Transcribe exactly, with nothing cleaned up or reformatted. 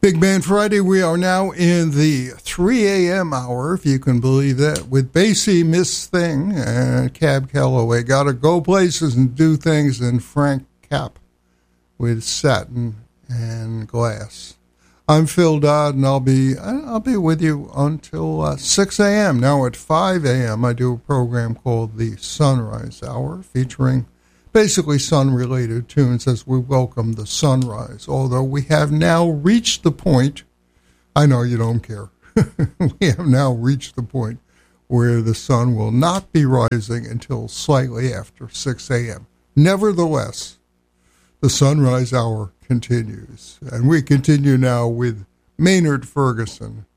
Big Man Friday, we are now in the three a.m. hour, if you can believe that, with Basie, Miss Thing, and Cab Calloway. Gotta go places and do things, and Frank Cap with Satin and Glass. I'm Phil Dodd, and I'll be I'll be with you until uh, six a.m. Now at five a.m. I do a program called the Sunrise Hour, featuring basically sun-related tunes as we welcome the sunrise, although we have now reached the point, I know you don't care, we have now reached the point where the sun will not be rising until slightly after six a.m. Nevertheless, the sunrise hour continues, and we continue now with Maynard Ferguson